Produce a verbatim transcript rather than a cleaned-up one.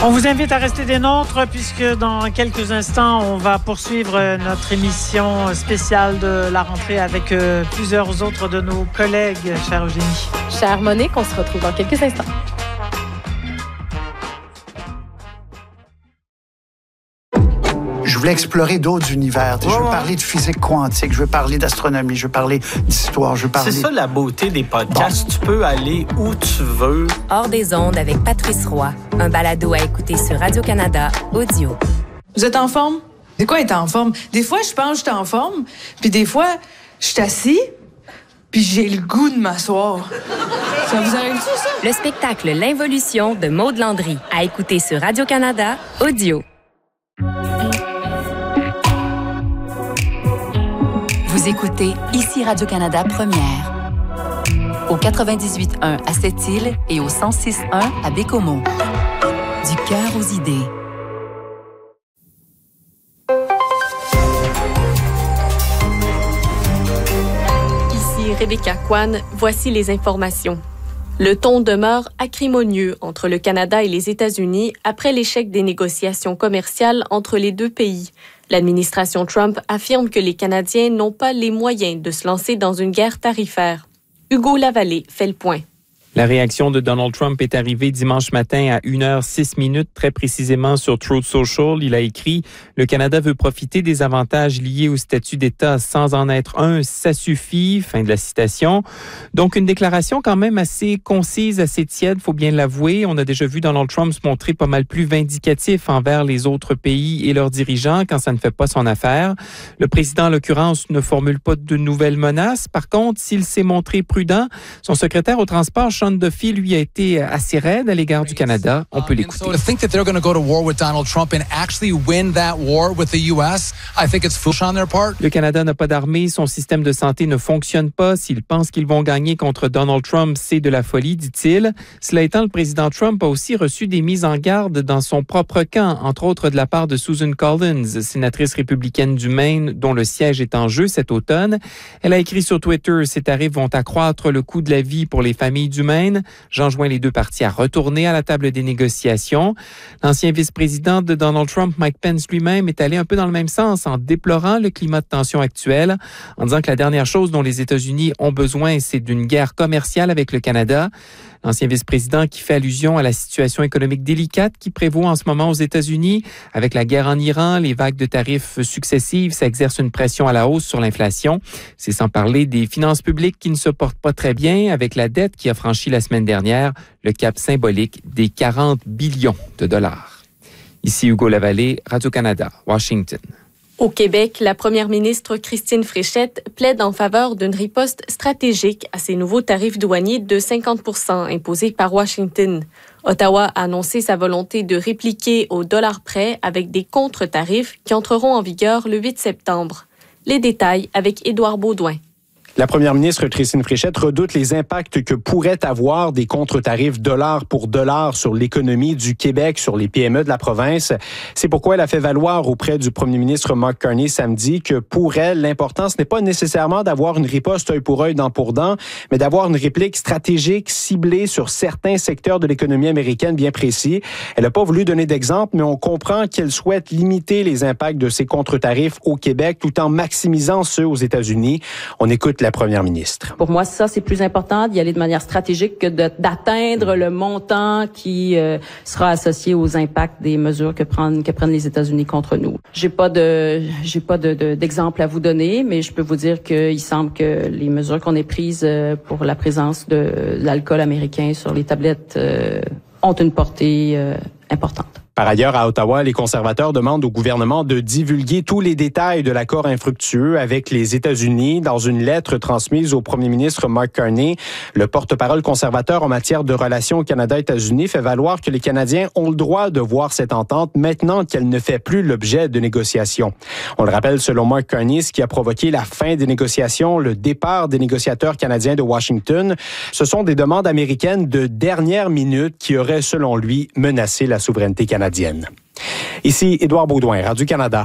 On vous invite à rester des nôtres puisque dans quelques instants, on va poursuivre notre émission spéciale de la rentrée avec plusieurs autres de nos collègues, chère Eugénie. Chère Monique, on se retrouve dans quelques instants. Je voulais explorer d'autres univers. Je veux ouais, ouais. parler de physique quantique, je veux parler d'astronomie, je veux parler d'histoire, je veux parler... C'est ça la beauté des podcasts. Bon. Tu peux aller où tu veux. Hors des ondes avec Patrice Roy. Un balado à écouter sur Radio-Canada Audio. Vous êtes en forme? C'est quoi être en forme? Des fois, je pense que je suis en forme, puis des fois, je suis assis, puis j'ai le goût de m'asseoir. Ça vous arrive-tu, ça? Le spectacle L'Involution de Maude Landry. À écouter sur Radio-Canada Audio. Vous écoutez ici Radio-Canada Première. Au quatre-vingt-dix-huit point un à Sept-Îles et au cent six point un à Bécomo. Du cœur aux idées. Ici Rebecca Kwan, voici les informations. Le ton demeure acrimonieux entre le Canada et les États-Unis après l'échec des négociations commerciales entre les deux pays. L'administration Trump affirme que les Canadiens n'ont pas les moyens de se lancer dans une guerre tarifaire. Hugo Lavallée fait le point. La réaction de Donald Trump est arrivée dimanche matin à une heure six minutes, très précisément sur Truth Social. Il a écrit « Le Canada veut profiter des avantages liés au statut d'État sans en être un, ça suffit ». Fin de la citation. Donc, une déclaration quand même assez concise, assez tiède, faut bien l'avouer. On a déjà vu Donald Trump se montrer pas mal plus vindicatif envers les autres pays et leurs dirigeants quand ça ne fait pas son affaire. Le président, en l'occurrence, ne formule pas de nouvelles menaces. Par contre, s'il s'est montré prudent, son secrétaire au transport, Sean Duffy, lui, a été assez raide à l'égard du Canada. On peut l'écouter. So to think that they're going to go to war with Donald Trump and actually win that war with the U S, I think it's foolish on their part. Le Canada n'a pas d'armée, son système de santé ne fonctionne pas. S'ils pensent qu'ils vont gagner contre Donald Trump, c'est de la folie, dit-il. Cela étant, le président Trump a aussi reçu des mises en garde dans son propre camp, entre autres de la part de Susan Collins, sénatrice républicaine du Maine, dont le siège est en jeu cet automne. Elle a écrit sur Twitter, ces tarifs vont accroître le coût de la vie pour les familles du Maine. J'enjoins les deux parties à retourner à la table des négociations. L'ancien vice-président de Donald Trump, Mike Pence lui-même, est allé un peu dans le même sens en déplorant le climat de tension actuel, en disant que la dernière chose dont les États-Unis ont besoin, c'est d'une guerre commerciale avec le Canada. L'ancien vice-président qui fait allusion à la situation économique délicate qui prévaut en ce moment aux États-Unis. Avec la guerre en Iran, les vagues de tarifs successives, ça exerce une pression à la hausse sur l'inflation. C'est sans parler des finances publiques qui ne se portent pas très bien avec la dette qui a franchi la semaine dernière le cap symbolique des quarante billions de dollars. Ici Hugo Lavallée, Radio-Canada, Washington. Au Québec, la première ministre Christine Fréchette plaide en faveur d'une riposte stratégique à ces nouveaux tarifs douaniers de cinquante pour cent imposés par Washington. Ottawa a annoncé sa volonté de répliquer au dollar près avec des contre-tarifs qui entreront en vigueur le huit septembre. Les détails avec Édouard Baudouin. La première ministre Christine Fréchette redoute les impacts que pourraient avoir des contre-tarifs dollar pour dollar sur l'économie du Québec, sur les P M E de la province. C'est pourquoi elle a fait valoir auprès du premier ministre Mark Carney samedi que pour elle, l'important, ce n'est pas nécessairement d'avoir une riposte œil pour œil, dent pour dent, mais d'avoir une réplique stratégique ciblée sur certains secteurs de l'économie américaine bien précis. Elle n'a pas voulu donner d'exemple, mais on comprend qu'elle souhaite limiter les impacts de ces contre-tarifs au Québec tout en maximisant ceux aux États-Unis. On écoute la première ministre. Pour moi, ça, c'est plus important d'y aller de manière stratégique que de, d'atteindre le montant qui euh, sera associé aux impacts des mesures que prennent, que prennent les États-Unis contre nous. J'ai pas de, j'ai pas de, de, d'exemple à vous donner, mais je peux vous dire qu'il semble que les mesures qu'on ait prises euh, pour la présence de l'alcool américain sur les tablettes euh, ont une portée euh, importante. Par ailleurs, à Ottawa, les conservateurs demandent au gouvernement de divulguer tous les détails de l'accord infructueux avec les États-Unis. Dans une lettre transmise au premier ministre Mark Carney, le porte-parole conservateur en matière de relations Canada-États-Unis fait valoir que les Canadiens ont le droit de voir cette entente maintenant qu'elle ne fait plus l'objet de négociations. On le rappelle, selon Mark Carney, ce qui a provoqué la fin des négociations, le départ des négociateurs canadiens de Washington, ce sont des demandes américaines de dernière minute qui auraient, selon lui, menacé la souveraineté canadienne. Ici Édouard Baudouin, Radio-Canada.